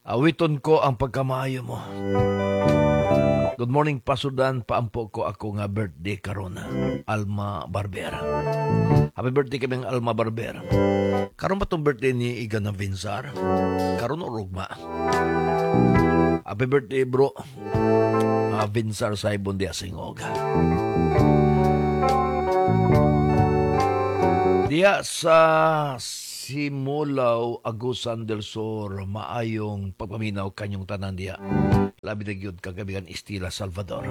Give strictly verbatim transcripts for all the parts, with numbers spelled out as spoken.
Awiton ko ang pagkamaayo mo. Good morning, Pasudan. Paampo ko ako nga birthday karon. Alma Barber. Happy birthday kami ng Alma Barber. Karon ba itong birthday ni Iga na Vinsar? Karon o rugma? Happy birthday, bro. Uh, Vinsar Saibon Dia Singog. Diya sa Simulaw, Agusan del Sur, maayong pagpaminaw kanyong tanan diya. Labi na gyud kagabigan Estila, Salvador.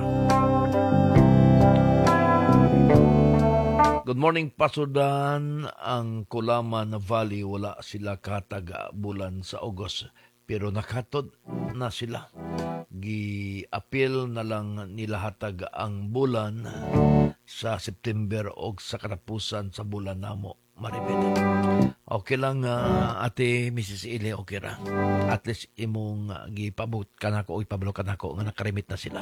Good morning, Pasudan. Ang Kulaman Valley, wala sila kataga bulan sa August. Pero nakatod na sila. Gi-appeal na lang nila hatag ang bulan sa September o sa katapusan sa bulan namo. Maribet. Okay lang, uh, ate Missus Ili, okay ra. At least imong uh, gipabot ka na ko o ipabalo ka na ko nga nakarimit na sila.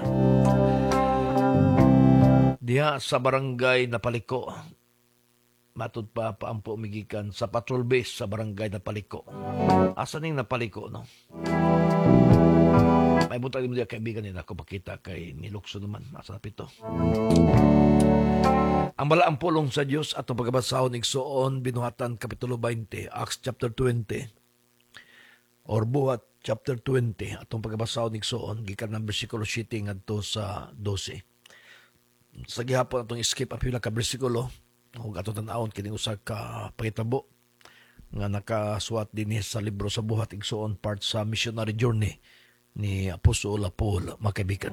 Diha sa barangay na Paliko, matod pa paampo umigikan sa patrol base sa barangay na Paliko. Asa ning napaliko, no? May buntag mo diya kaibigan nila ako makita kay nilukso naman. Asa na pito. Ang balaang pulong sa Diyos at ang pagkabasahon igsoon, binuhatan Kapitulo twenty, Acts chapter twenty, or buhat chapter twenty, at ang pagkabasahon igsoon, gikan ng versikulo seven ngadto sa twelve. Sa gihapon atong skip ang pila ka bersikulo, o atong tanawon kining usa ka pangitabo nga nakasuwat dinhi sa libro sa buhat igsoon, part sa missionary journey ni Apostol Paul, makaibigan.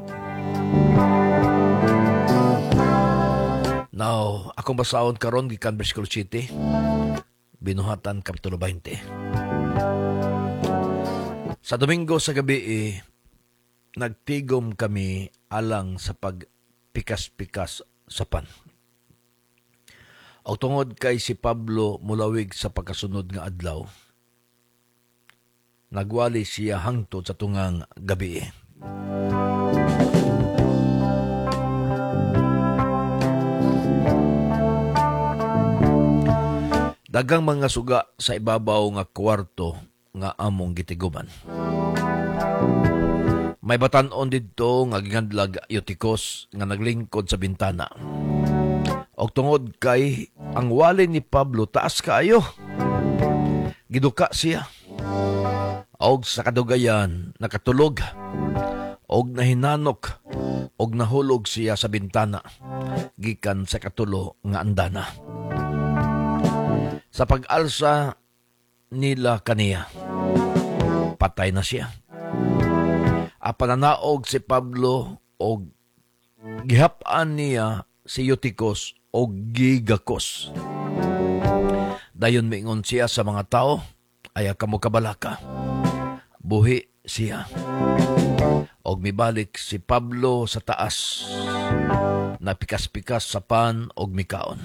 Now, akong basahon karon gikan versikulo seven, binuhatan Kapitulo twenty. Sa Domingo sa gabi, eh, nagtigom kami alang sa pagpikas-pikas sa pan. O tungod kay si Pablo mulawig sa pagkasunod nga adlaw, nagwali siya hangtod sa tungang gabi. Dagang mga suga sa ibabaw nga kwarto nga among gitiguman. May batan-on didto nga gingandlag Eutychus nga naglingkod sa bintana. Og tungod kay ang wali ni Pablo taas kaayo, giduka siya. Og sa kadugayan nakatulog, og nahinanok, og nahulog siya sa bintana gikan sa katulo nga andana. Sa pag-alsa nila kaniya, patay na siya. Apananaog si Pablo o gihap-an niya si Eutychus o gigakos. Dayon mingon siya sa mga tao, aya kamo kabalaka. Buhi siya. Og mibalik si Pablo sa taas, napikas-pikas sa pan og mikaon.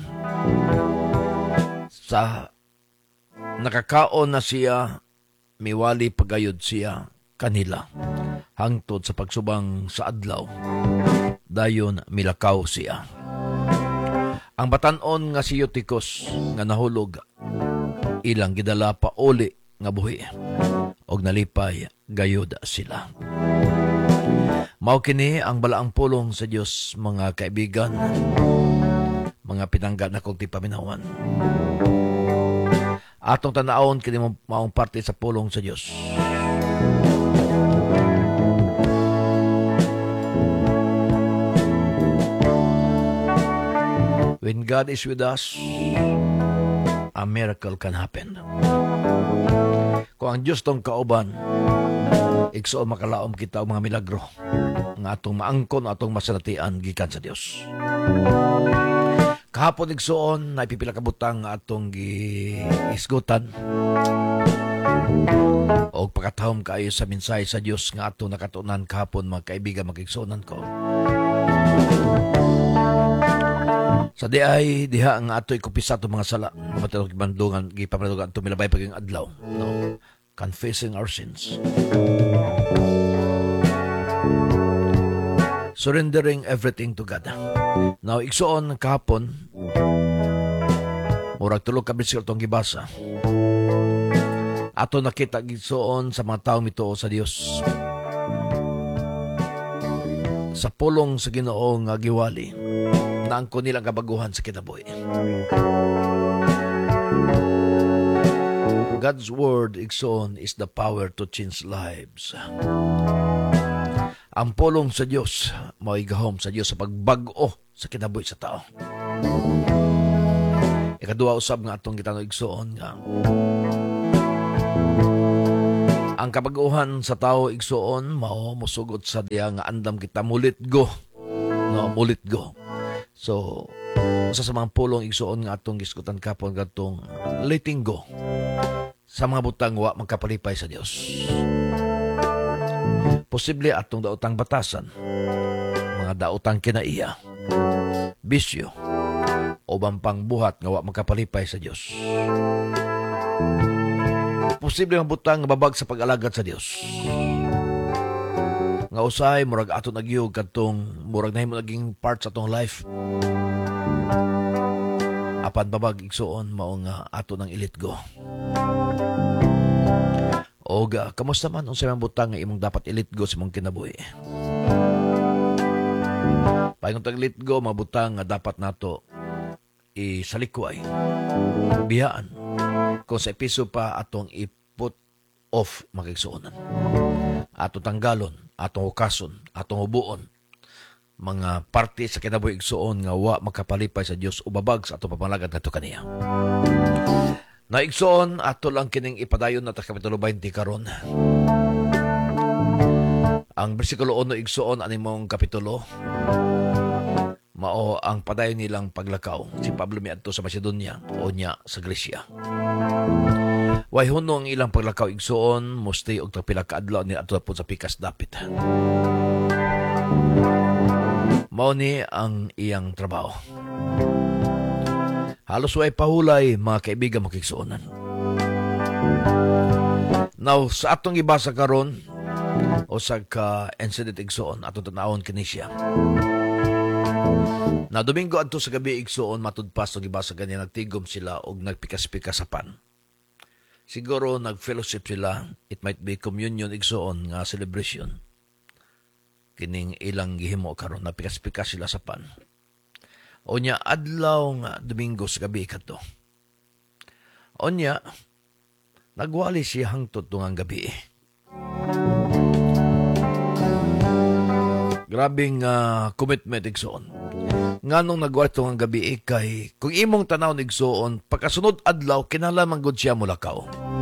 Sa nakakaon na siya, miwali pagayod siya kanila hangtod sa pagsubang sa adlaw. Dayon milakaw siya. Ang batan-on nga si Eutychus nga nahulog, ilang gidala pa uli nga buhi og nalipay gayod sila. Mao kini ang balaang pulong sa Dios, mga kaibigan, mga pinangga na kong tipaminawan. Atong tanawon kini maong parte sa pulong sa Dios. When God is with us, a miracle can happen. Kung ang Diyos tong kauban, igsoon makalaom kita og mga milagro nga atong maangkon, atong masalatian gikan sa Dios. Kahapon igsoon na ipipila ka butang nga atong giisgutan og pagkatahom kaayo sa mensahe sa Dios nga atong nakatunan kahapon, mga kaibigan, magigsuonan ko. Sa di ay diha nga ato'y kupisa itong mga sala. Matalog bandungan, gipamaladugan itong milabay paging adlaw. No? Confessing our sins. Surrendering everything to God. Now, igsoon kahapon, murag tulog ka bisikal itong gibasa. Ato nakita gisuon sa mga taong mituo sa Dios. Sa pulong sa Ginoo nga giwali, naangko nilang kabaguhan sa kinabuhi. God's word, igsoon, is the power to change lives. Ang pulong sa Diyos, maigahom sa Diyos sa pagbago sa kinabuhi sa tao. Ikaduha usab nga atong gitanong igsoon nga ang kabaguhan sa tao igsoon mao mosugot sa diya nga andam kita mulit go. No, mulit go. So, usa sa mga pulong igsoon nga atong giskutan kapon katong letting go sa mga butang wa magkapalipay sa Dios. Posible atong daotang batasan, mga daotang kinaiya, bisyo, o bampang buhat nga wa magkapalipay sa Dios. Posible ang butang nga babag sa pag-alagad sa Dios. Nga usay murag ato nagyug kadtong murag nahimo naging part sa atong life. Apan babag igsuon mao nga ato nang ilit go. Oga, kamusta man unsay man butang nga imong dapat ilit go sa imong kinabuhi? Paingon tag ilit go mabutang nga dapat nato isalikway. Biyaan. Kung sa episo pa atong i-put off makigsuonan. Atong tanggalon, atong hukason, atong ubuon. Mga parte sa kinabuhi igsuon nga wa makapalipay sa Dios o babag sa atong pamalagad nato kaniya. Naigsoon, ato lang kining ipadayon na ta kapitulo twenty karon. Ang bersikulo one igsoon animong kapitulo mao ang padayon nilang paglakaw. Si Pablo miadto sa Macedonia o nya sa Gresya. Way huno ang ilang paglakaw igsoon, mostay og pila ka adlaw ni ato po sa pikas dapit. Mao ni ang iyang trabaho. Halos way pahulay, mga kaibigan makiksuonan. Now, sa atong ibasa karon o sa ka-incident igsuon, atong tanawon kini siya. Na Domingo adto sa gabi igsuon, matud pas o ibasa ganyan, nagtigom sila o nagpikas-pikas sa pan. Siguro nag-fellowship sila, it might be communion igsuon nga celebration. Kining ilang gihimo karon, nagpikas-pikas sila sa pan. Onya adlaw nga Domingo sa gabi kadto. Onya nagwali siya hangtod tungang gabi. Grabing uh, commitment igsoon. Nganong nagwali tungang gabi kay kung imong tanaw igsoon pagkasunod adlaw kinahanglan gud siya mulakaw.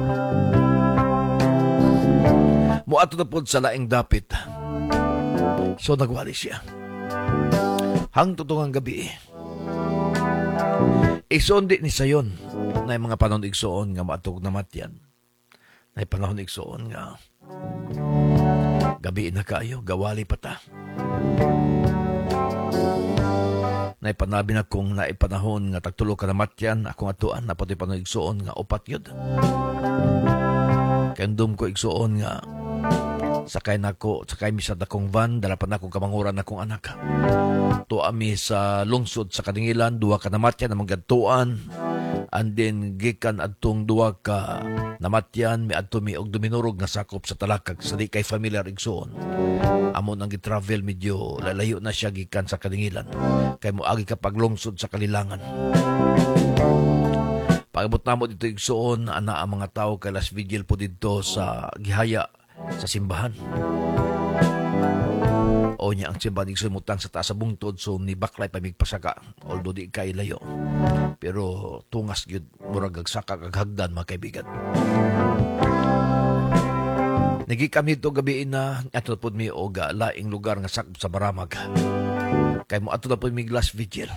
Moadto na pod sa laing dapit. So nagwali siya. Hangtod tungang gabi. Igsoon di ni sayon na mga panahon igsoon nga maatog na matyan. Na panahon igsoon nga gabi na kayo, gawali pa ta. Na panabi na kung naipanahon nga tagtulo ka na matyan, akong atuan na pati panahon igsoon nga opat yun. Kandom ko igsoon nga sakay nako, sakay mi sa dakong van, dala pa na akong kamanguran akong anak. Tuami sa lungsod sa Kadingilan, duwa ka namatyan na maggadtuan. And then, gikan adtong duwa ka namatyan, may adto mi og duminurog nga sakop sa talakag sa di kay familiar igsoon. Amon ang gitravel medyo lalayo na siya gikan sa Kadingilan. Kay mo agi ka paglungsod sa Kalilangan. Pagabot na mo dito igsoon, ana ang mga tao kay last vigil po dito sa gihaya sa simbahan. O niya ang simbahan igsoon mutang sa taas sa bungtod, so ni baklay pamigpasaka, although di kay layo. Pero tungas gyud murag agsaka kag hagdan mga kaibigan. Nagi kami ito gabi na ato po mi og laing lugar nga sakop sa Baramag. Kay mo ato na po mi glass vigil.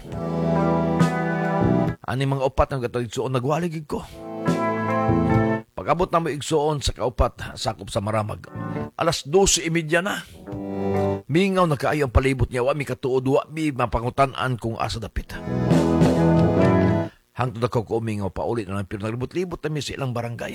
Ani mga upat ang gatoy igsoon nagwalig ko. Pag-abot na mo igsoon sa kaupat, sakop sa Maramag. Alas dose imidya na. Mingaw na kaayo ang palibot niya, wa mi katuod, wa mi mapangutan-an kung asa dapit. Hangtod ako ko umingaw pa ulit na lang, pero naglibot-libot na mi sa ilang barangay.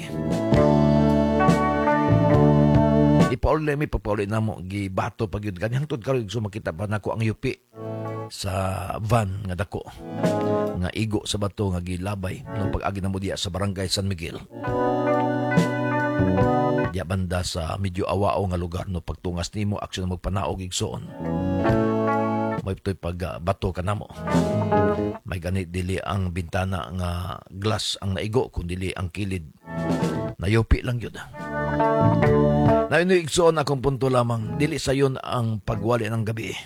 Di pa ulit na mi, papaulit na mo, gibato pag yun. Ganyan hangtod karoon, so makita pa na ko ang yupi sa van nga dako. Nga igo sa bato nga gilabay nung pag-agi na mo diya sa barangay San Miguel. Di banda sa medyo awao nga lugar no pagtungas nimo aksyon na magpanaog igsoon. May ito'y pag uh, bato ka na mo. May ganit dili ang bintana nga glass ang naigo kundi ang kilid. Nayupi lang yun. Na inuigsoon akong punto lamang, dili sa yun ang pagwali ng gabi.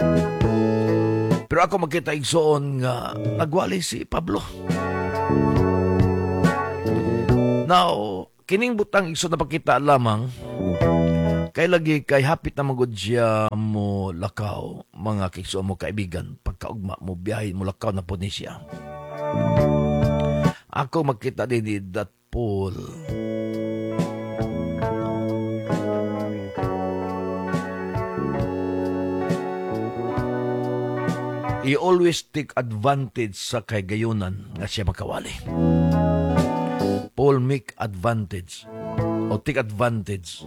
Pero ako magkita igsoon nga nagwali si Pablo. Now, kining butang igsoon na pakita lamang, kay lagi kay hapit na magod siya mo lakaw, mga kigsoon mo kaibigan, pagkaugma mo biyahe mo lakaw na po ni siya. Ako magkita din ni that Paul. He always take advantage sa kaygayonan nga siya makawali. Paul make advantage o take advantage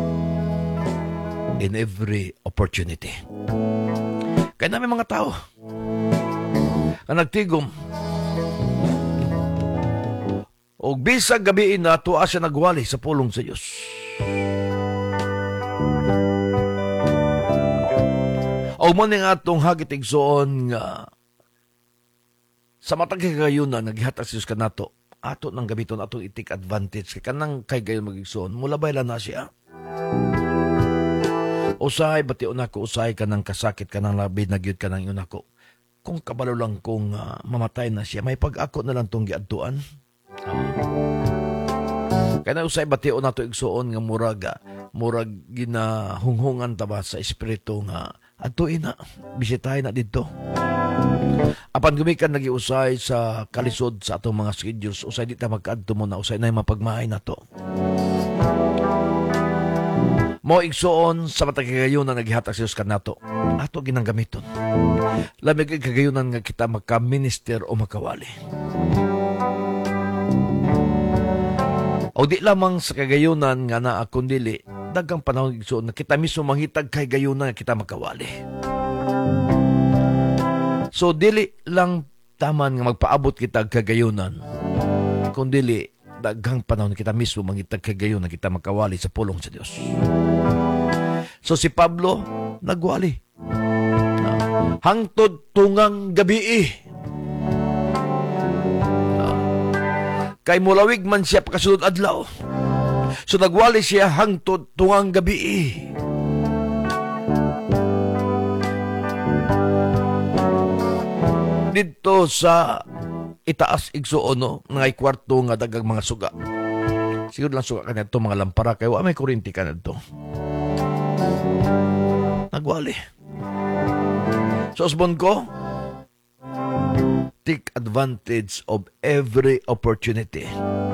in every opportunity. Kaya namin mga tao na nagtigom o bisag gabiin na tuwa siya nagwali sa pulong sa Diyos. O mo nga atong hagit igsoon nga sa matag kagayunan naghihatag si Diyos kanato ato nang gamiton atong itik advantage kay kanang kay gayon magigsoon mulabay lang na siya. Usahay bati unako usahay kanang kasakit kanang labi nagyud kanang unako. Kung kabalo lang kung uh, mamatay na siya may pag-ako na lang tong giadtuan. Kaya usay bati unato igsoon nga murag murag ginahunghungan ta ba sa espiritu nga adtuin na bisitahin na didto. Apan gumikan nagiusay sa kalisod sa atong mga schedules, usay di ta magkaadto mo na usay na mapagmahay na to. Mo igsoon sa matag kagayunan naghihatag sa Diyos kanato. Ato ginang gamiton. Lamig kagayunan nga kita magka-minister o makawali. O di lamang sa kagayunan nga naa kundili dagang panahon igsoon na kita mismo manghitag kay gayunan nga kita makawali. So, dili lang taman nga magpaabot kita kagayunan. Kung dili, daghang panahon kita mismo mangitag kagayunan kita makawali sa pulong sa Diyos. So, si Pablo, nagwali. Hangtod tungang gabi. Kay mulawig man siya pagkasunod adlaw. So, nagwali siya hangtod tungang gabi. Dito sa itaas igsuon no ngay kwarto nga dagang mga suga. Siguro lang suga kanadto mga lampara kay wa may kuryente kanadto. Nagwali. So usbon ko take advantage of every opportunity.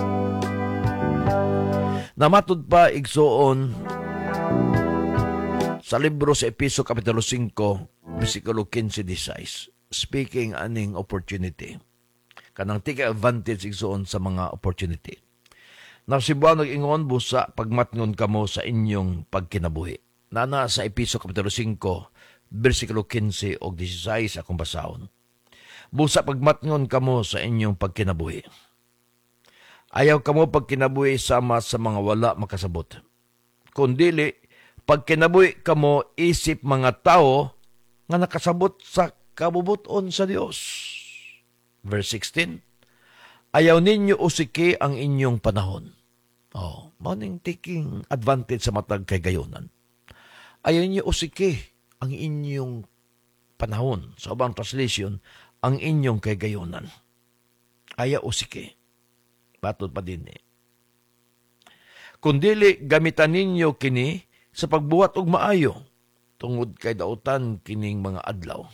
Namatod pa igsuon sa libro sa Episo Kapitulo five, versikulo fifteen to sixteen. Speaking aning opportunity. Kanang take advantage igsoon sa mga opportunity. Nasibuan nag-ingon busa pagmatngon kamo sa inyong pagkinabuhi. Nana sa Episo Kapitulo five, versikulo fifteen o sixteen akong basahon. Busa pagmatngon kamo sa inyong pagkinabuhi. Ayaw kamo pagkinabuhi sama sa mga wala makasabot. Kundili, pagkinabuhi kamo isip mga tao nga nakasabot sa kabubuton sa Dios. Verse sixteen, ayaw ninyo usiki ang inyong panahon. Oh, maning taking advantage sa matag kay gayunan. Ayaw ninyo usiki ang inyong panahon. Sa ubang translation, ang inyong kay gayunan. Ayaw usiki. Patod pa din eh. Kundili gamitan ninyo kini sa pagbuhat og maayo tungod kay dautan kining mga adlaw.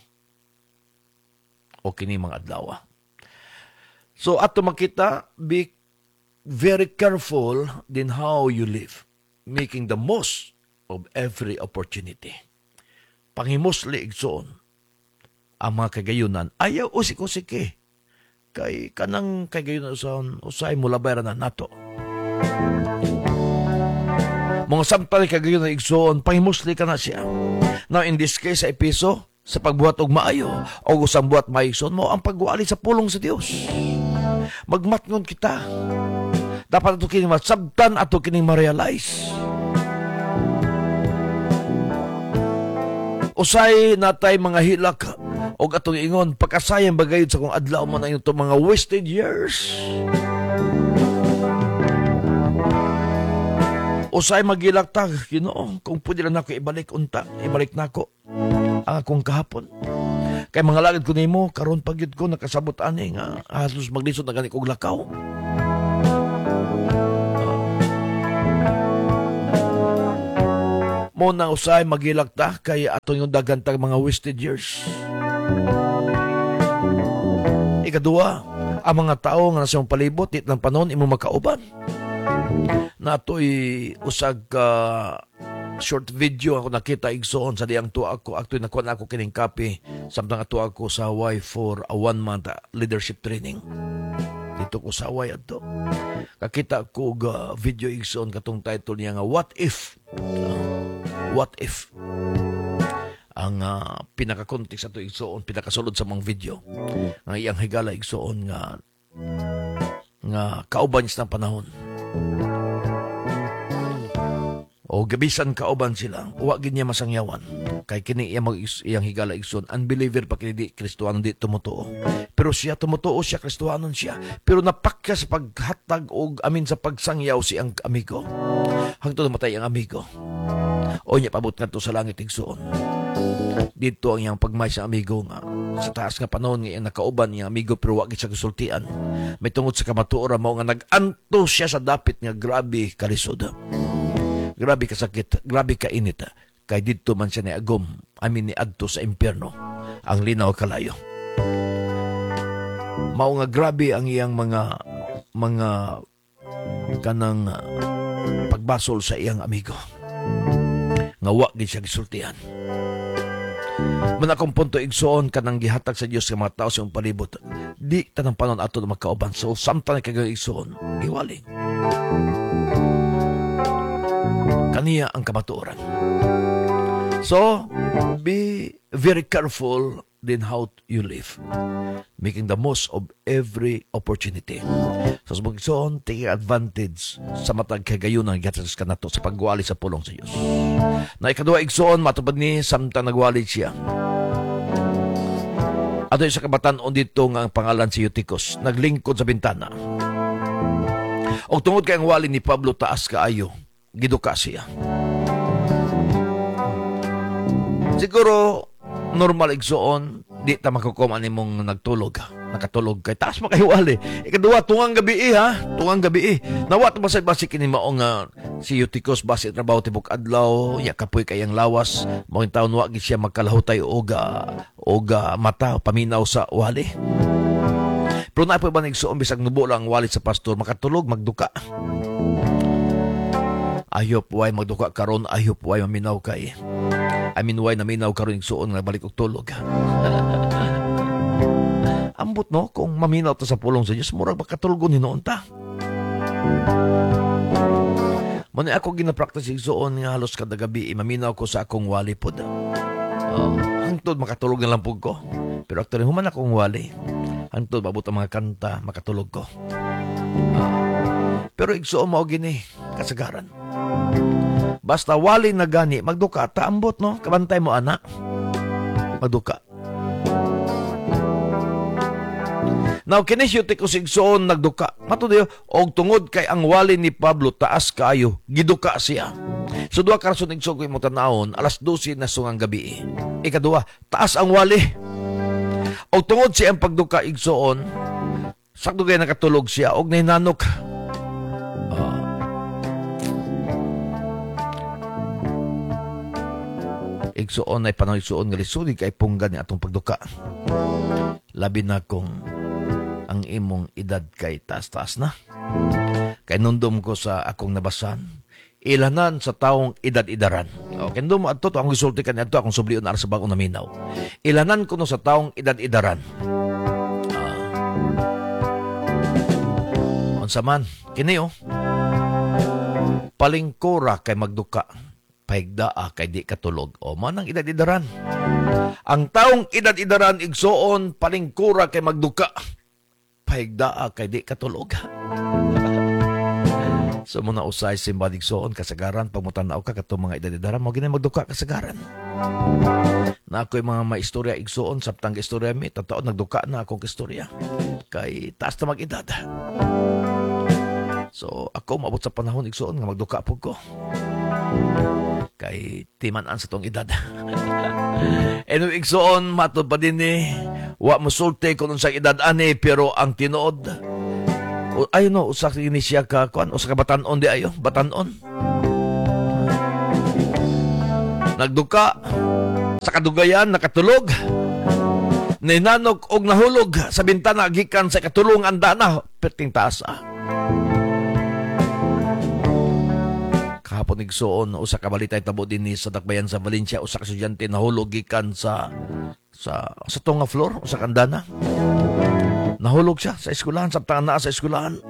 O kini mga adlaw. So ato makita, be very careful din how you live, making the most of every opportunity. Panghimusli igsoon ang mga kagayunan ayaw usik-usik kay kanang kagayunan usaon usay mo labaran na nato. Mga samtang kagayunan igsoon panghimusli ka na siya. Now in this case sa Episo, sa pagbuhat og maayo o usang buhat maigsoon mo ang pagwali sa pulong sa Dios. Magmatngon kita. Dapat ato kining masabtan, ato kining ma-realize. Usay natay mga hilak o atong ingon, pagkasayang bagayod sa kong adlaw man na ito mga wasted years. Usay magilak tag, you know, kung pwede lang ako ibalik unta, ibalik na ako ang akong kahapon. Kay mga lagad ko nimo karon pagyud ko nakasabot ani nga halos maglisod na gani kog lakaw. Mo na usay magilak ta kay ato yung daghan tag mga wasted years. Ikadua, ang mga tao nga nasa palibot tit ng panon imo makauban. Na ato'y usag uh, short video ako nakita igsoon sa diyang tuwa ako. Actually, nakuha na ako kining copy samtang ato ako sa Hawaii for a one-month leadership training. Dito ko sa Hawaii ato. Kakita ko uh, video igsoon katong title niya nga, What If? Uh, What If? Ang uh, pinaka-context ato igsoon, pinakasulod sa mga video. Ang iyang higala igsoon nga nga kauban sa panahon. O gabisan kauban sila, uwa gid niya masangyawan. Kay kini iya mag iyang higala igsoon, unbeliever pa kini di Kristohanon di tumutuo. Pero siya tumutuo siya, Kristohanon siya. Pero napakya sa paghatag og amin sa pagsangyaw si ang amigo. Hangtod namatay ang amigo. O niya pabot ngadto sa langit igsoon. Dito ang iyang pagmay sa amigo nga sa taas nga panahon nga nakauban niya amigo pero wa gid siya kasultian. May tungod sa kamatuoran mao nga nag-anto siya sa dapit nga grabe kalisod. Grabe kasakit, grabe kainit. Kay dito man siya ni agom, amin ni adto sa impyerno, ang linaw kalayo. Mao nga grabe ang iyang mga mga kanang pagbasol sa iyang amigo. Nga wa gid siya gisultian. Man akong punto igsoon kanang gihatag sa Dios sa mga tao sa iyong palibot. Di tanang panon ato na magkauban. So samtang kagayon igsoon, iwali. Kaniya ang kamatuoran. So, be very careful in how you live. Making the most of every opportunity. So, sa bugsoon, take advantage sa matag kagayunan gatas kanato sa pagwali sa pulong sa Diyos. Na ikaduha igsoon, matupad ni samtang nagwali siya. Ato sa kabatan-on dito nga ang pangalan si Eutychus, naglingkod sa bintana. O tungod kay ang wali ni Pablo taas kaayo, giduka siya. Siguro normal igsoon, di ta makukuman nimong nagtulog, nakatulog kay taas makahiwali. Ikaduha tungang gabi eh, ha, tungang gabi eh. Nawat ba sa basi kini mao nga si Eutychus basi trabaho tibok adlaw, ya kapoy kayang lawas, mao in taon wa gid siya magkalahutay og og mata paminaw sa wali. Pero na pa ba nigsuon bisag nubo lang wali sa pastor makatulog magduka. Ayop way magduka karon, ayop way maminaw kay. I mean way naminaw karon igsuon nga balik og tulog. Ambot no kung maminaw ta sa pulong sa Dios murag makatulgon hinuon ta. Muna ako gina-practice igsuon nga halos kada gabi maminaw ko sa akong wali pod. Oh, hangtod makatulog na lang pug ko. Pero actually human akong wali. Hangtod mabot ang mga kanta makatulog ko. Uh, pero igsuon mao gini kasagaran. Basta wali na gani, magduka, taambot, no? Kabantay mo, anak. Magduka. Now, kinisyote ko sigsoon nagduka. Matuloy, og tungod kay ang wali ni Pablo, taas kaayo, giduka siya. So, duha karason igsoon ko mo tanawon, alas dose na sungang gabi. Ikaduha, taas ang wali. Og tungod siya ang pagduka igsoon, sakto gaya nakatulog siya, og nahinanok. Igsuon ay panahon igsuon nga lisudi kay punggan ni atong pagduka. Labi na kung ang imong edad kay taas-taas na. Kay nundom ko sa akong nabasan, ilanan sa taong edad-idaran. Okay, nundom mo ato, akong gisulti ka niya ato, akong subliyon na sa bagong naminaw. Ilanan ko no sa taong edad-idaran. Uh, unsa man, kini oh, palingkura kay magduka. Paigdaa kay di katulog. O man ang edad-idaran. Ang taong edad-idaran igsoon palingkura kay magduka. Paigdaa kay di katulog. So muna usay simbang igsoon kasagaran pagmutanaw ka katong mga idadidara mo ginay magduka kasagaran. Na ako'y mga maistorya igsoon sabtang istorya mi totoo nagduka na akong istorya kay taas na mag-edad. So ako maabot sa panahon igsoon nga magduka pud ko. Kay timan-an sa tong edad. Anyway, igsoon matod pa din ni wa musulti kung sa edad ani pero ang tinuod ayo no usa ni siya ka kuan usa ka batan-on di ayo batan-on. Nagduka sa kadugayan nakatulog. Ninanok og nahulog sa bintana gikan sa katulong andana perting taas. Ah. Kahapon igsoon usa ka balitay tabo dinhi sa Dakbayan sa Valencia usa ka estudyante nahulog gikan sa sa sa tunga floor usa ka andana. Nahulog siya sa eskwelahan sabtang naa sa eskwelahan.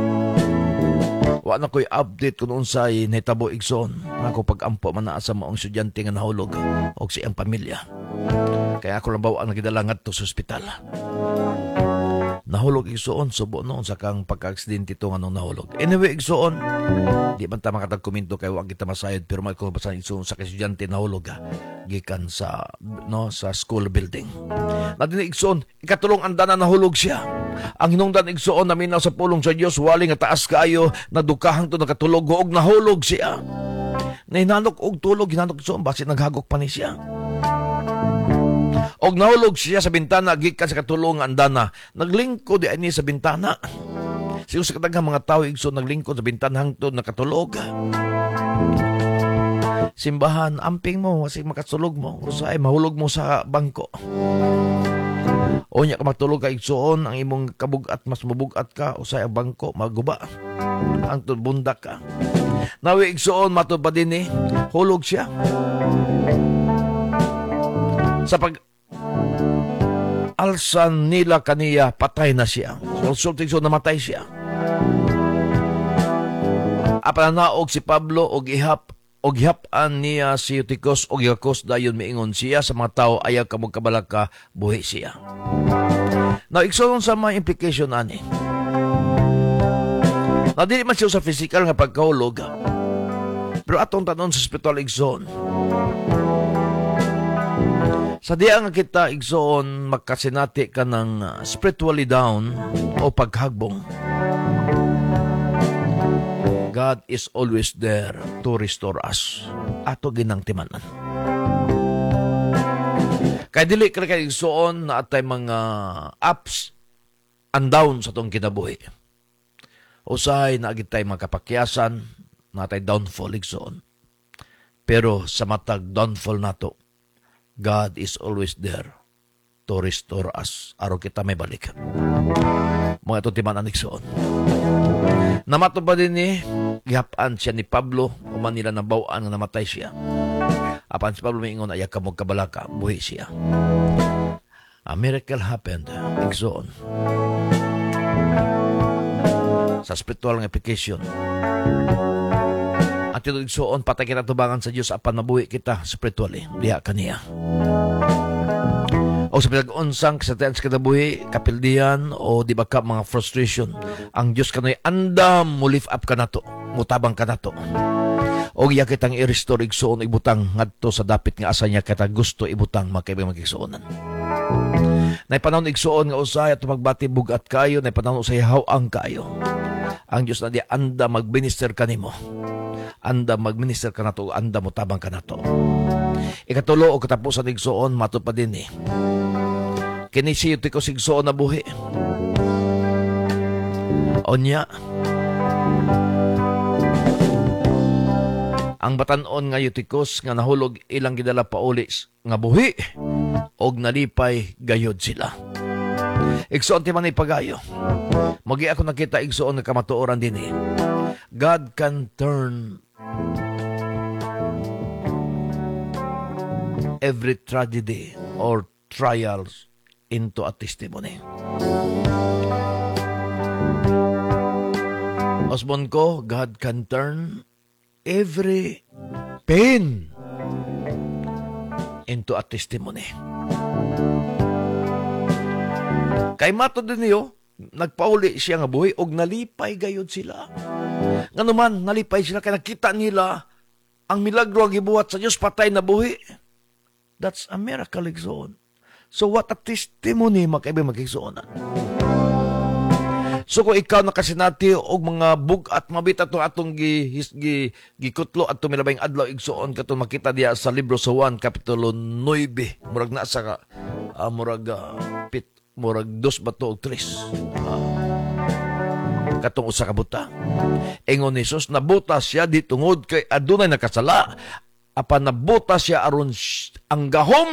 Wa na ko'y update kung unsay nahitabo igsoon. Ako pag-ampo man naa sa maong estudyante nga nahulog og siyang pamilya. Kaya ako lang ang nagidala ngadto sa ospital. Nahulog igsoon subo noon sa kang pagka-aksidente to nga nung nahulog. Anyway igsoon, di man ta makatagkomento kay wa kita masayod pero may ko basan igsoon sa estudyante nahulog gikan sa no sa school building. Nadin igsoon, ikatulong andana nahulog siya. Ang hinungdan igsoon naminaw sa pulong sa Dios wali nga taas kaayo nadukahang to nakatulog og nahulog siya. Nahinanok og tulog hinanok igsoon basi naghagok pa ni siya. Og nahulog siya sa bintana gikan sa katulong andana. Naglingkod di ani sa bintana. Siya sa kadaghang mga tao igsoon naglingkod sa bintana hangtod nakatulog. Simbahan, amping mo, kasi makatulog mo. Usay, mahulog mo sa bangko. O niya ka matulog ka igsoon, ang imong kabugat, mas mabugat ka, usay ang bangko, maguba. Ang bundak ka. Nawi igsoon, matod pa din eh, hulog siya. Sa pag alsan nila kaniya, patay na siya. So, sulting so, namatay siya. Apananaog si Pablo og ihap og ihap-an niya si Eutychus og Eutychus dayon miingon siya sa mga tao ayaw ka magkabalaka buhi siya. Now, igsoon sa mga implication ani. Na dili man siya sa physical nga pagkahulog. Pero atong tanon sa spiritual igsoon. Sa diya nga kita igsoon makasinati ka ng spiritually down o paghagbong. God is always there to restore us. Ato ginang timanan. Kaya dili ka kay igsoon na atay mga ups and downs sa itong kinabuhi. Usahay na agitay mga kapakyasan na atay downfall igsoon. Pero sa matag downfall nato, God is always there to restore us. Araw kita may balik. Mga itong timanan igsoon. Namato ba din ni gihapaan siya ni Pablo o man nila nabawaan nga namatay siya. Apan si Pablo may ingon ayak ka mo kabalaka, buhi siya. A miracle happened, igsoon. Sa spiritual ng application. At ito igsoon, patay kita tubangan sa Diyos apan nabuhi kita spiritually. Diha kaniya. O sa pinag-unsang kasatian sa kinabuhi, kapildihan o di ba ka mga frustration. Ang Diyos kano'y andam mo lift up ka na to, mutabang ka na to. O iya kitang i-restore igsoon ibutang ngadto sa dapit nga asa niya kita gusto ibutang makaibang mag-igsoonan. Naipanahon igsoon nga usay at magbati bugat kayo, naipanahon usay hawang kayo. Ang Diyos na di anda mag-minister ka nimo. Anda mag-minister ka na to, anda mutabang ka na to. Ikatulo o katapusan igsoon, matod pa din eh. Kini si Eutychus igsoon na buhi. O niya, ang batanon nga Eutychus nga nahulog ilang gidala pauli nga buhi og nalipay gayod sila. Igsoon ti man ipagayo. Magi ako nakita igsoon nga kamatuoran din eh. God can turn every tragedy or trials into a testimony. Osbon ko, God can turn every pain into a testimony. Kay matod din niyo, nagpauli siya nga buhi og nalipay gayod sila. Nga naman, nalipay sila kaya nakita nila ang milagro ang gibuhat sa Diyos, patay na buhi. That's a miracle, igsoon. So what a testimony, makaibig magigsoonan. So kung ikaw nakasinati og mga bug at mabita to atong gi, gi, gikutlo at tumilabay adlaw igsoon katong makita diya sa libro sa Juan kapitulo nine, murag na sa uh, murag uh, pit murag dos bato og tres. Uh, katong usa ka buta. Ingon ni Jesus, nabutas siya di tungod kay adunay nakasala. Apan nabutas siya aron ang gahom